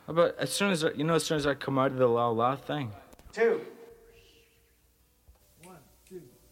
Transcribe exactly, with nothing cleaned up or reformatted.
How about as soon as I, you know, as soon as I come out of the la la thing. Two. One, two.